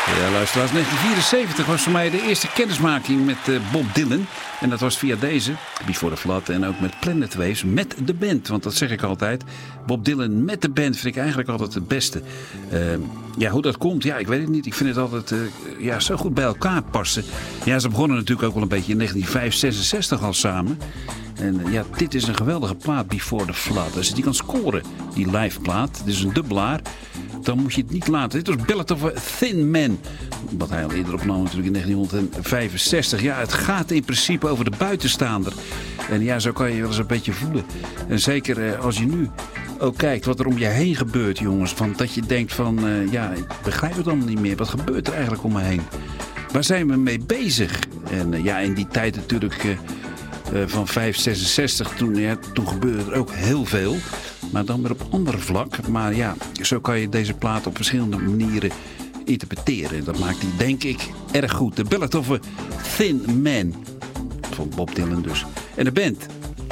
Ja, luisteraars, 1974 was voor mij de eerste kennismaking met Bob Dylan. En dat was via deze, Before the Flood, en ook met Planet Waves, met de band. Want dat zeg ik altijd, Bob Dylan met de band vind ik eigenlijk altijd het beste. Ja, hoe dat komt, ja, ik weet het niet. Ik vind het altijd zo goed bij elkaar passen. Ja, ze begonnen natuurlijk ook wel een beetje in 1965 al samen. En dit is een geweldige plaat, Before the Flood. Als je die kan scoren, die live plaat, dit is een dubbelaar, dan moet je het niet laten. Dit was Ballad of a Thin Man. Wat hij al eerder opnam natuurlijk in 1965. Ja, het gaat in principe over de buitenstaander. En ja, zo kan je wel eens een beetje voelen. En zeker als je nu ook kijkt wat er om je heen gebeurt, jongens. Van dat je denkt van, ik begrijp het allemaal niet meer. Wat gebeurt er eigenlijk om me heen? Waar zijn we mee bezig? En in die tijd natuurlijk van 566, toen gebeurde er ook heel veel. Maar dan weer op andere vlak. Maar ja, zo kan je deze plaat op verschillende manieren interpreteren. Dat maakt die, denk ik, erg goed. The Ballad of a Thin Man. Van Bob Dylan dus. En de band.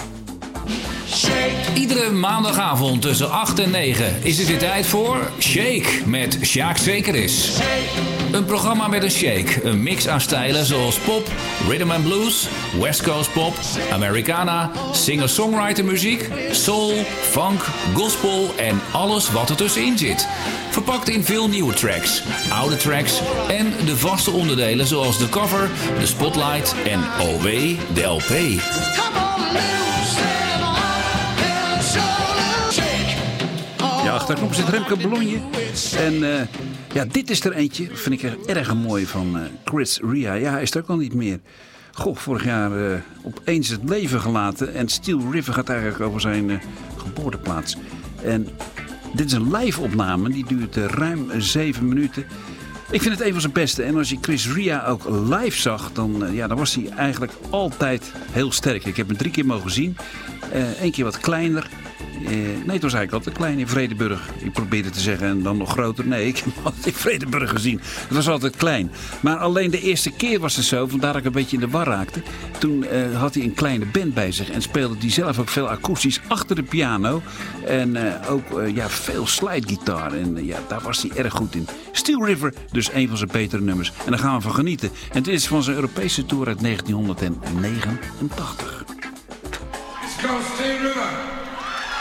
Iedere maandagavond tussen 8 en 9 is het weer tijd voor Shake met Sjaak Zekeris. Een programma met een shake. Een mix aan stijlen zoals pop, rhythm and blues, west coast pop, Americana, singer-songwriter muziek, soul, funk, gospel en alles wat er tussenin zit. Verpakt in veel nieuwe tracks, oude tracks en de vaste onderdelen zoals de cover, de spotlight en OW, de LP. Ja, achter de knop zit Remke Bologna. En dit is er eentje, vind ik erg mooi, van Chris Rea. Ja, hij is er ook al niet meer. Goh, vorig jaar opeens het leven gelaten. En Steel River gaat eigenlijk over zijn geboorteplaats. En dit is een live opname, die duurt ruim 7 minuten. Ik vind het een van zijn beste. En als je Chris Rea ook live zag, dan was hij eigenlijk altijd heel sterk. Ik heb hem 3 keer mogen zien. 1 keer wat kleiner. Nee, het was eigenlijk altijd klein in Vredenburg. Ik probeerde te zeggen en dan nog groter. Nee, ik heb hem altijd in Vredenburg gezien. Het was altijd klein. Maar alleen de eerste keer was het zo, vandaar dat ik een beetje in de war raakte. Toen had hij een kleine band bij zich en speelde hij zelf ook veel akoestisch achter de piano. En ook veel slidegitaar. En daar was hij erg goed in. Steel River, dus een van zijn betere nummers. En daar gaan we van genieten. En dit is van zijn Europese tour uit 1989. Let's go, Steel River.